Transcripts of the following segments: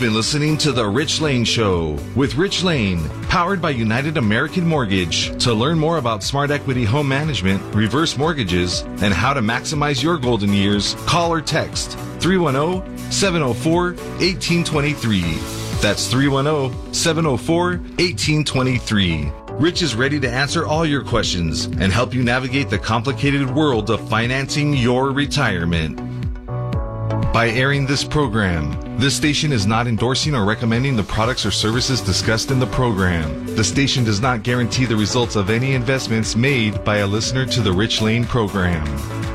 been listening to The Rich Lane Show with Rich Lane, powered by United American Mortgage. To learn more about smart equity home management, reverse mortgages, and how to maximize your golden years, call or text 310-704-1823. That's 310-704-1823. Rich is ready to answer all your questions and help you navigate the complicated world of financing your retirement. By airing this program, this station is not endorsing or recommending the products or services discussed in the program. The station does not guarantee the results of any investments made by a listener to the Rich Lane program.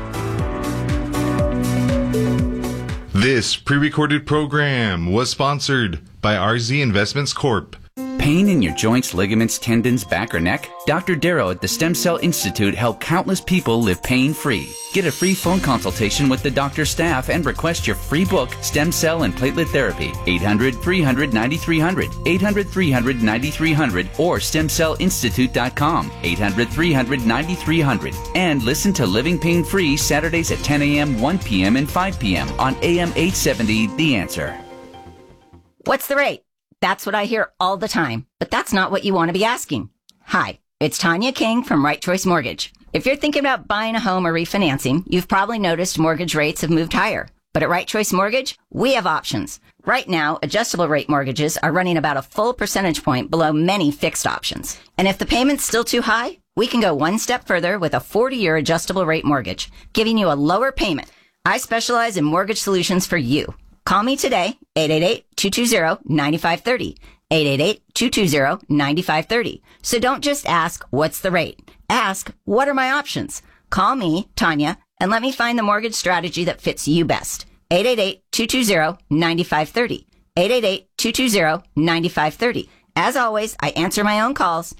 This pre-recorded program was sponsored by RZ Investments Corp. Pain in your joints, ligaments, tendons, back, or neck? Dr. Darrow at the Stem Cell Institute helped countless people live pain-free. Get a free phone consultation with the doctor's staff and request your free book, Stem Cell and Platelet Therapy. 800-300-9300, 800-300-9300, or stemcellinstitute.com, 800-300-9300. And listen to Living Pain Free Saturdays at 10 a.m., 1 p.m., and 5 p.m. on AM 870, The Answer. What's the rate? That's what I hear all the time, but that's not what you want to be asking. Hi, it's Tanya King from Right Choice Mortgage. If you're thinking about buying a home or refinancing, you've probably noticed mortgage rates have moved higher. But at Right Choice Mortgage, we have options. Right now, adjustable rate mortgages are running about a full percentage point below many fixed options. And if the payment's still too high, we can go one step further with a 40-year adjustable rate mortgage, giving you a lower payment. I specialize in mortgage solutions for you. Call me today, 888-220-9530, 888-220-9530. So don't just ask, what's the rate? Ask, what are my options? Call me, Tanya, and let me find the mortgage strategy that fits you best. 888-220-9530, 888-220-9530. As always, I answer my own calls,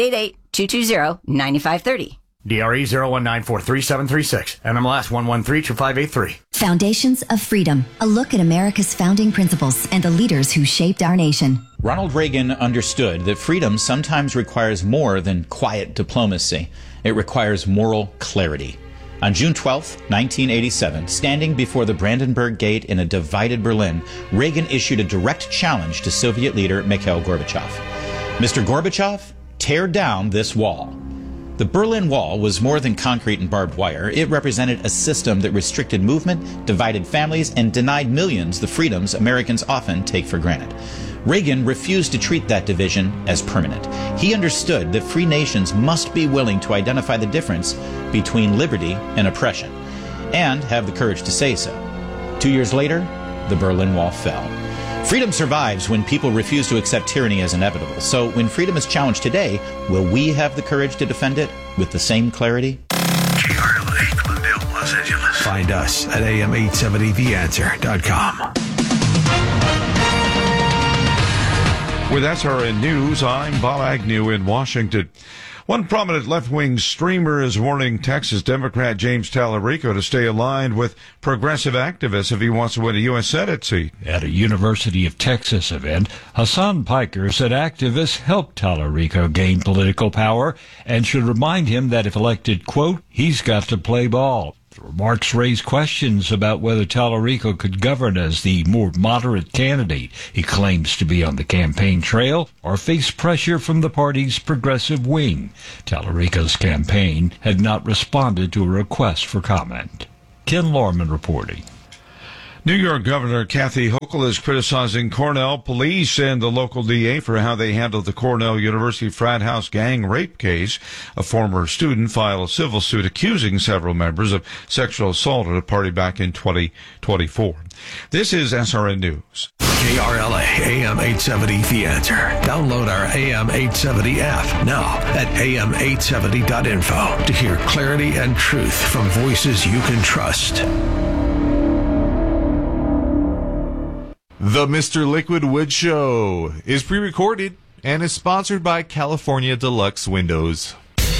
888-220-9530. DRE 01943736, NMLS 1132583. Foundations of Freedom, a look at America's founding principles and the leaders who shaped our nation. Ronald Reagan understood that freedom sometimes requires more than quiet diplomacy. It requires moral clarity. On June 12, 1987, standing before the Brandenburg Gate in a divided Berlin, Reagan issued a direct challenge to Soviet leader Mikhail Gorbachev. Mr. Gorbachev, tear down this wall. The Berlin Wall was more than concrete and barbed wire. It represented a system that restricted movement, divided families, and denied millions the freedoms Americans often take for granted. Reagan refused to treat that division as permanent. He understood that free nations must be willing to identify the difference between liberty and oppression, and have the courage to say so. 2 years later, the Berlin Wall fell. Freedom survives when people refuse to accept tyranny as inevitable. So when freedom is challenged today, will we have the courage to defend it with the same clarity? KRLA, Glendale, Los Angeles. Find us at am870theanswer.com. With SRN News, I'm Bob Agnew in Washington. One prominent left-wing streamer is warning Texas Democrat James Tallarico to stay aligned with progressive activists if he wants to win a U.S. Senate seat. At a University of Texas event, Hassan Piker said activists helped Tallarico gain political power and should remind him that if elected, quote, he's got to play ball. The remarks raised questions about whether Tallarico could govern as the more moderate candidate he claims to be on the campaign trail, or face pressure from the party's progressive wing. Tallarico's campaign had not responded to a request for comment. Ken Lorman reporting. New York Governor Kathy Hochul is criticizing Cornell police and the local DA for how they handled the Cornell University frat house gang rape case. A former student filed a civil suit accusing several members of sexual assault at a party back in 2024. This is SRN News. KRLA AM 870 The Answer. Download our AM 870 app now at am870.info to hear clarity and truth from voices you can trust. The Mr. Liquid Wood Show is pre-recorded and is sponsored by California Deluxe Windows.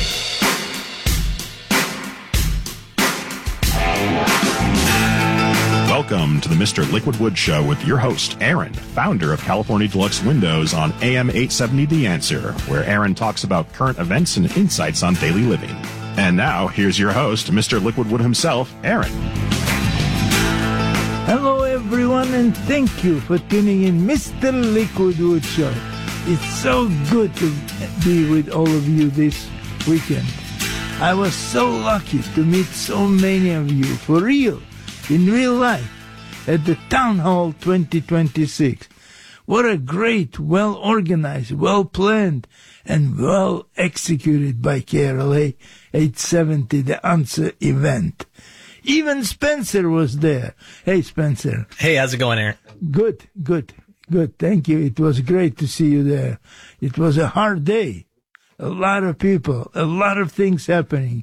Welcome to the Mr. Liquid Wood Show with your host, Aaron, founder of California Deluxe Windows on AM 870 The Answer, where Aaron talks about current events and insights on daily living. And now, here's your host, Mr. Liquid Wood himself, Aaron. Hello, everyone. everyone, and thank you for tuning in Mr. Liquidwood Show. It's so good to be with all of you this weekend. I was so lucky to meet so many of you, for real, in real life, at the Town Hall 2026. What a great, well-organized, well-planned, and well-executed by KRLA 870 The Answer event. Even Spencer was there. Hey, Spencer. Hey, how's it going, Aaron? Good. Thank you. It was great to see you there. It was a hard day. A lot of people, a lot of things happening.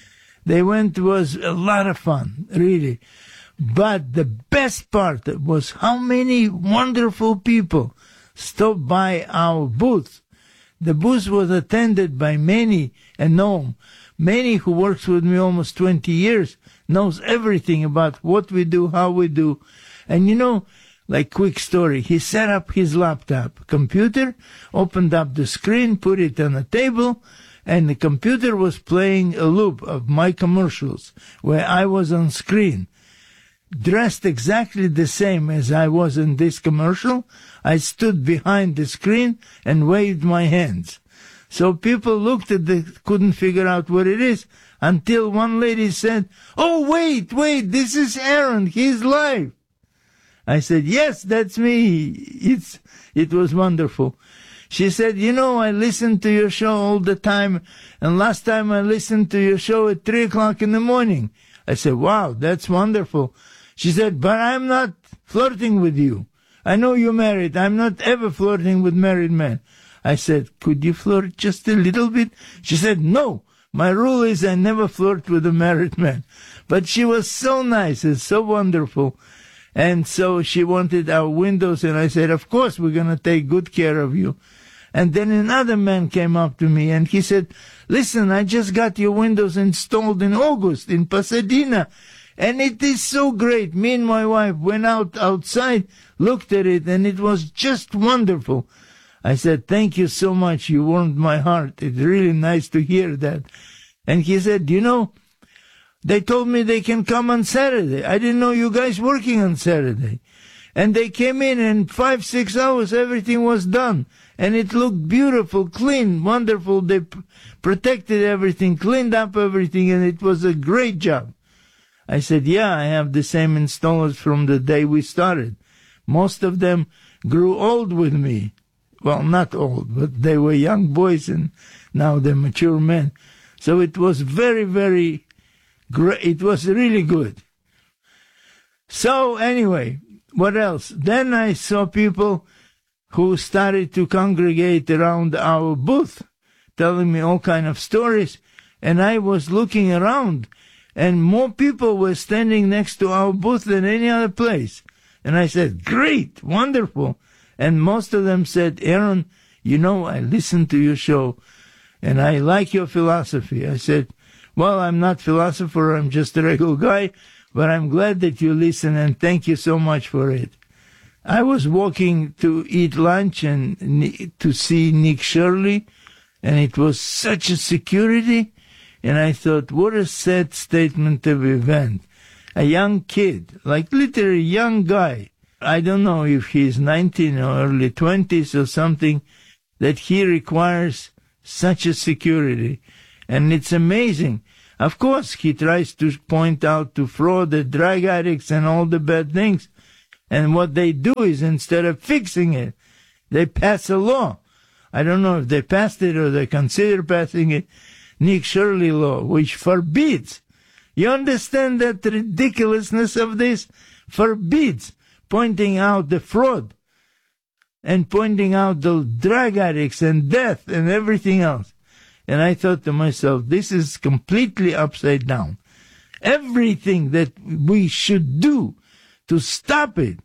Was a lot of fun, really. But the best part was how many wonderful people stopped by our booth. The booth was attended by Manny and Noam. Manny, who works with me almost 20 years, knows everything about what we do, how we do. And like quick story, he set up his laptop computer, opened up the screen, put it on a table, and the computer was playing a loop of my commercials where I was on screen. Dressed exactly the same as I was in this commercial, I stood behind the screen and waved my hands. So people looked at couldn't figure out what it is, until one lady said, "Oh, wait, this is Aaron, he's live." I said, "Yes, that's me." It was wonderful. She said, "I listen to your show all the time, and last time I listened to your show at 3 o'clock in the morning." I said, "Wow, that's wonderful." She said, "But I'm not flirting with you. I know you're married. I'm not ever flirting with married men." I said, "Could you flirt just a little bit?" She said, "No, my rule is I never flirt with a married man." But she was so nice and so wonderful. And so she wanted our windows, and I said, "Of course, we're going to take good care of you." And then another man came up to me, and he said, "Listen, I just got your windows installed in August in Pasadena, and it is so great." Me and my wife went outside, looked at it, and it was just wonderful. I said, "Thank you so much. You warmed my heart. It's really nice to hear that." And he said, "They told me they can come on Saturday. I didn't know you guys working on Saturday." And they came in, and 5-6 hours, everything was done. And it looked beautiful, clean, wonderful. They protected everything, cleaned up everything, and it was a great job. I said, "Yeah, I have the same installers from the day we started. Most of them grew old with me. Well, not old, but they were young boys, and now they're mature men." So it was very, very great. It was really good. So anyway, what else? Then I saw people who started to congregate around our booth, telling me all kind of stories, and I was looking around, and more people were standing next to our booth than any other place. And I said, "Great, wonderful." And most of them said, "Aaron, I listen to your show, and I like your philosophy." I said, "Well, I'm not philosopher, I'm just a regular guy, but I'm glad that you listen, and thank you so much for it." I was walking to eat lunch and to see Nick Shirley, and it was such a security, and I thought, what a sad statement of event. A young kid, like literally young guy, I don't know if he's 19 or early 20s or something, that he requires such a security. And it's amazing. Of course, he tries to point out to fraud, the drug addicts, and all the bad things. And what they do is, instead of fixing it, they pass a law. I don't know if they passed it or they consider passing it, Nick Shirley law, which forbids. You understand that ridiculousness of this? Forbids pointing out the fraud and pointing out the drug addicts and death and everything else. And I thought to myself, this is completely upside down. Everything that we should do to stop it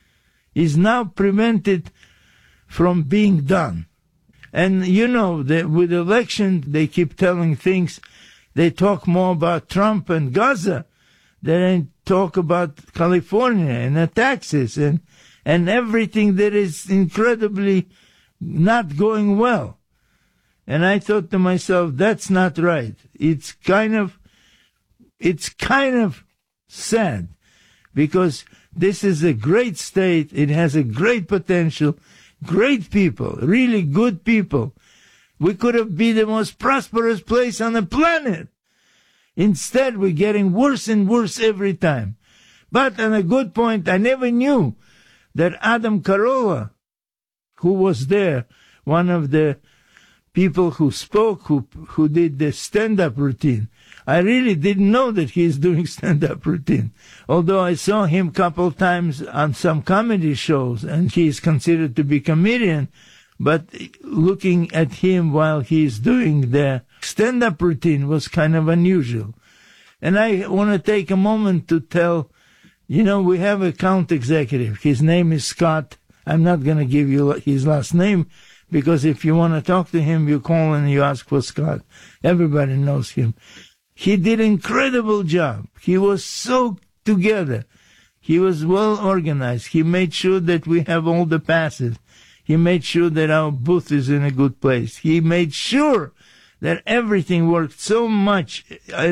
is now prevented from being done. And with election, they keep telling things. They talk more about Trump and Gaza. They talk about California and the taxes and everything that is incredibly not going well. And I thought to myself, that's not right. It's kind of sad, because This is a great state. It has a great potential, great people, really good people. We could have been the most prosperous place on the planet. Instead, we're getting worse and worse every time. But on a good point, I never knew that Adam Carolla, who was there, one of the people who spoke, who did the stand-up routine, I really didn't know that he's doing stand-up routine. Although I saw him a couple times on some comedy shows, and he's considered to be comedian, but looking at him while he's doing the stand-up routine was kind of unusual. And I want to take a moment to tell, we have a account executive. His name is Scott. I'm not going to give you his last name, because if you want to talk to him, you call and you ask for Scott. Everybody knows him. He did an incredible job. He was so together. He was well organized. He made sure that we have all the passes. He made sure that our booth is in a good place. He made sure that everything worked so much.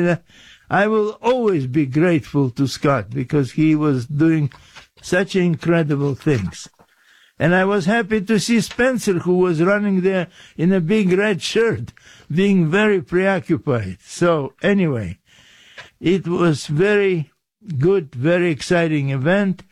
I will always be grateful to Scott because he was doing such incredible things. And I was happy to see Spencer, who was running there in a big red shirt, being very preoccupied. So anyway, it was very good, very exciting event.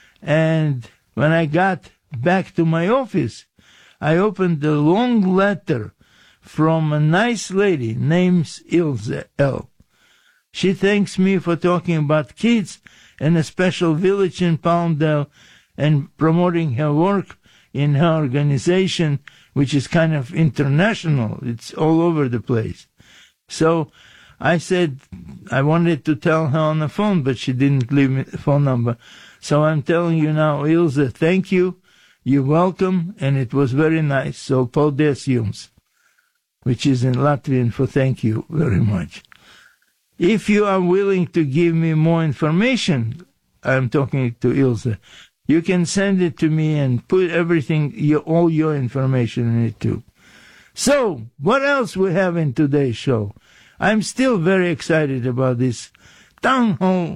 And when I got back to my office, I opened a long letter from a nice lady named Ilse L. She thanks me for talking about kids and a special village in Palmdale and promoting her work in her organization, which is kind of international. It's all over the place. So I said I wanted to tell her on the phone, but she didn't leave me the phone number. So I'm telling you now, Ilse, thank you. You're welcome, and it was very nice. So paldies jums, which is in Latvian for thank you very much. If you are willing to give me more information, I'm talking to Ilse, you can send it to me and put everything, all your information in it too. So, what else we have in today's show? I'm still very excited about this Town Hall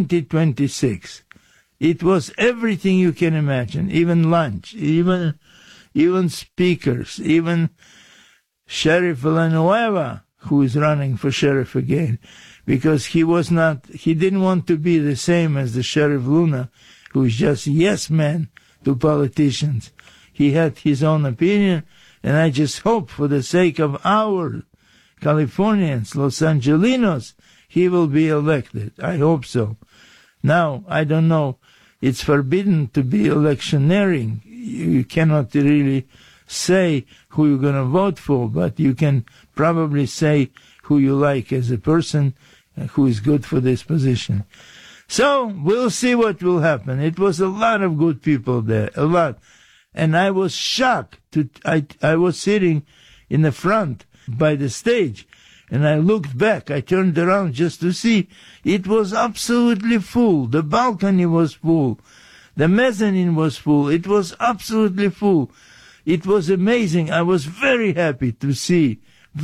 2026. It was everything you can imagine, even lunch, even speakers, even Sheriff Villanueva, who is running for sheriff again, because he didn't want to be the same as the Sheriff Luna, who is just yes man to politicians. He had his own opinion, and I just hope for the sake of our Californians, Los Angelinos, he will be elected. I hope so. Now, I don't know. It's forbidden to be electioneering. You cannot really say who you're going to vote for, but you can probably say who you like as a person who is good for this position. So, we'll see what will happen. It was a lot of good people there, a lot. And I was shocked. I was sitting in the front by the stage, and I looked back. I turned around just to see. It was absolutely full. The balcony was full. The mezzanine was full. It was absolutely full. It was amazing. I was very happy to see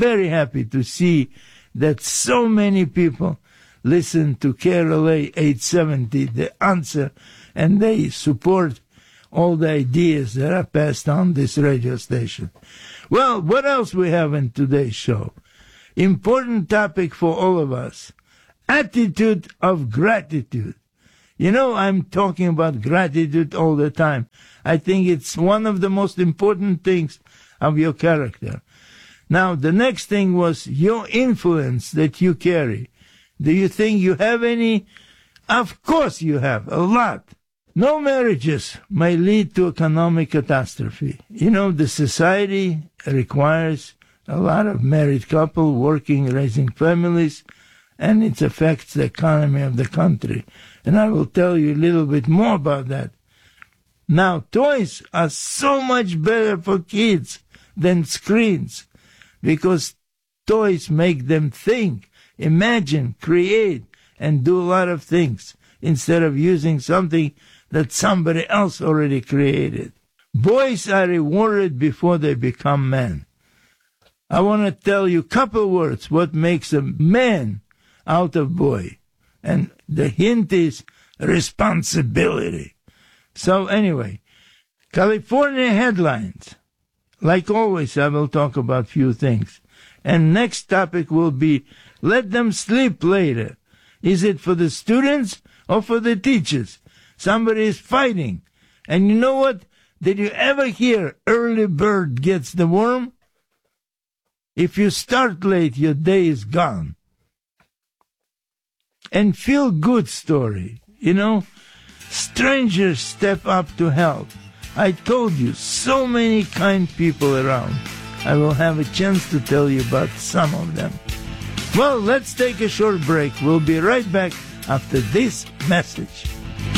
that so many people listen to KRLA 870, the answer, and they support all the ideas that are passed on this radio station. Well, what else we have in today's show? Important topic for all of us. Attitude of gratitude. I'm talking about gratitude all the time. I think it's one of the most important things of your character. Now, the next thing was your influence that you carry. Do you think you have any? Of course you have, a lot. No marriages may lead to economic catastrophe. The society requires a lot of married couples working, raising families, and it affects the economy of the country. And I will tell you a little bit more about that. Now, toys are so much better for kids than screens, because toys make them think, imagine, create, and do a lot of things instead of using something that somebody else already created. Boys are rewarded before they become men. I want to tell you a couple words what makes a man out of boy. And the hint is responsibility. So anyway, California headlines. Like always, I will talk about few things. And next topic will be, let them sleep later. Is it for the students or for the teachers? Somebody is fighting. And you know what? Did you ever hear early bird gets the worm? If you start late, your day is gone. And feel good story. You know, strangers step up to help. I told you, so many kind people around. I will have a chance to tell you about some of them. Well, let's take a short break. We'll be right back after this message.